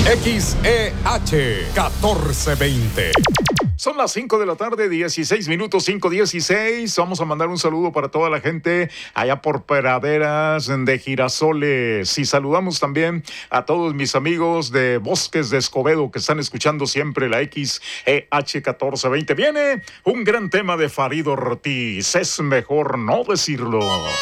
XEH 1420. Son las 5 de la tarde, 16 minutos, 5:16. Vamos a mandar un saludo para toda la gente allá por Praderas de Girasoles. Y saludamos también a todos mis amigos de Bosques de Escobedo que están escuchando siempre la XEH 1420. Viene un gran tema de Farid Ortiz. Es mejor no decirlo.